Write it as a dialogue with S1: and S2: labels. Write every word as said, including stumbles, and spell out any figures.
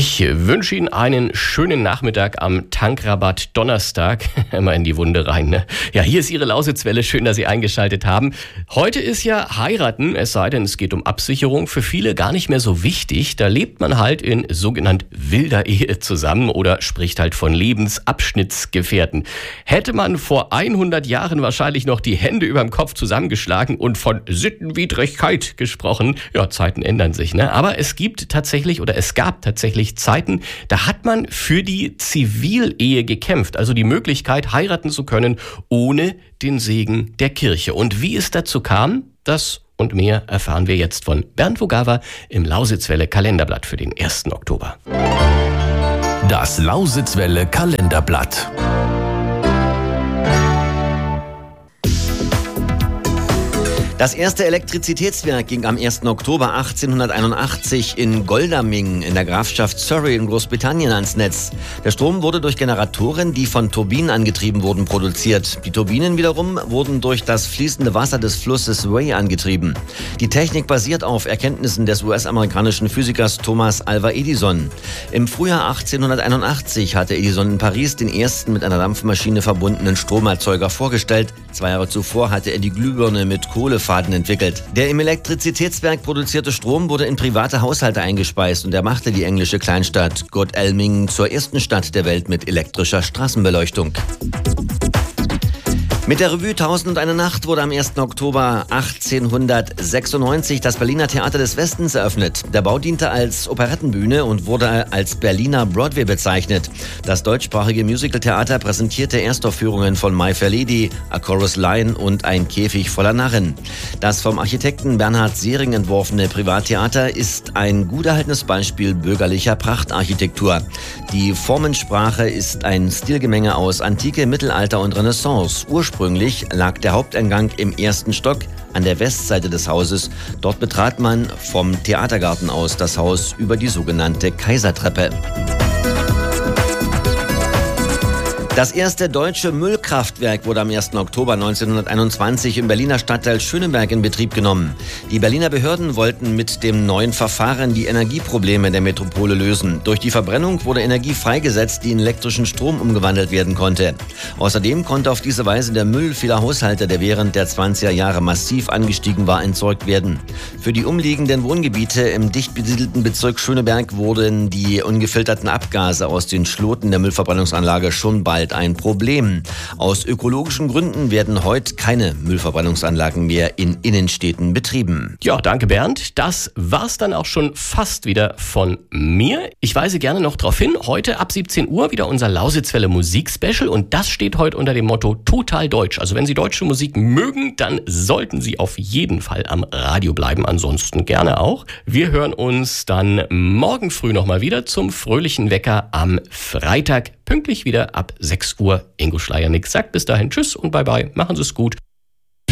S1: Ich wünsche Ihnen einen schönen Nachmittag am Tankrabatt Donnerstag. Immer in die Wunde rein, ne? Ja, hier ist Ihre Lausitzwelle. Schön, dass Sie eingeschaltet haben. Heute ist ja Heiraten, es sei denn, es geht um Absicherung, für viele gar nicht mehr so wichtig. Da lebt man halt in sogenannt wilder Ehe zusammen oder spricht halt von Lebensabschnittsgefährten. Hätte man vor hundert Jahren wahrscheinlich noch die Hände überm Kopf zusammengeschlagen und von Sittenwidrigkeit gesprochen. Ja, Zeiten ändern sich, ne? Aber es gibt tatsächlich oder es gab tatsächlich Zeiten, da hat man für die Zivilehe gekämpft, also die Möglichkeit, heiraten zu können, ohne den Segen der Kirche. Und wie es dazu kam, das und mehr erfahren wir jetzt von Bernd Vogava im Lausitzwelle Kalenderblatt für den ersten Oktober.
S2: Das Lausitzwelle Kalenderblatt.
S3: Das erste Elektrizitätswerk ging am ersten Oktober achtzehnhunderteinundachtzig in Godalming in der Grafschaft Surrey in Großbritannien ans Netz. Der Strom wurde durch Generatoren, die von Turbinen angetrieben wurden, produziert. Die Turbinen wiederum wurden durch das fließende Wasser des Flusses Wey angetrieben. Die Technik basiert auf Erkenntnissen des U S-amerikanischen Physikers Thomas Alva Edison. Im Frühjahr achtzehnhunderteinundachtzig hatte Edison in Paris den ersten mit einer Dampfmaschine verbundenen Stromerzeuger vorgestellt. Zwei Jahre zuvor hatte er die Glühbirne mit Kohle entwickelt. Der im Elektrizitätswerk produzierte Strom wurde in private Haushalte eingespeist und er machte die englische Kleinstadt Godalming zur ersten Stadt der Welt mit elektrischer Straßenbeleuchtung. Mit der Revue Tausend und eine Nacht wurde am ersten Oktober achtzehnhundertsechsundneunzig das Berliner Theater des Westens eröffnet. Der Bau diente als Operettenbühne und wurde als Berliner Broadway bezeichnet. Das deutschsprachige Musicaltheater präsentierte Erstaufführungen von My Fair Lady, A Chorus Line und Ein Käfig voller Narren. Das vom Architekten Bernhard Sehring entworfene Privattheater ist ein gut erhaltenes Beispiel bürgerlicher Prachtarchitektur. Die Formensprache ist ein Stilgemenge aus Antike, Mittelalter und Renaissance. Ursprünglich Ursprünglich lag der Haupteingang im ersten Stock an der Westseite des Hauses. Dort betrat man vom Theatergarten aus das Haus über die sogenannte Kaisertreppe. Das erste deutsche Müllkraftwerk wurde am ersten Oktober neunzehnhunderteinundzwanzig im Berliner Stadtteil Schöneberg in Betrieb genommen. Die Berliner Behörden wollten mit dem neuen Verfahren die Energieprobleme der Metropole lösen. Durch die Verbrennung wurde Energie freigesetzt, die in elektrischen Strom umgewandelt werden konnte. Außerdem konnte auf diese Weise der Müll vieler Haushalte, der während der zwanziger Jahre massiv angestiegen war, entsorgt werden. Für die umliegenden Wohngebiete im dicht besiedelten Bezirk Schöneberg wurden die ungefilterten Abgase aus den Schloten der Müllverbrennungsanlage schon bald ein Problem. Aus ökologischen Gründen werden heute keine Müllverbrennungsanlagen mehr in Innenstädten betrieben.
S1: Ja, danke Bernd. Das war's dann auch schon fast wieder von mir. Ich weise gerne noch darauf hin, heute ab siebzehn Uhr wieder unser Lausitzwelle Musik-Special und das steht heute unter dem Motto Total Deutsch. Also wenn Sie deutsche Musik mögen, dann sollten Sie auf jeden Fall am Radio bleiben, ansonsten gerne auch. Wir hören uns dann morgen früh nochmal wieder zum fröhlichen Wecker am Freitag. Pünktlich wieder ab sechs Uhr. Ingo Schleiernick sagt bis dahin Tschüss und Bye Bye. Machen Sie es gut.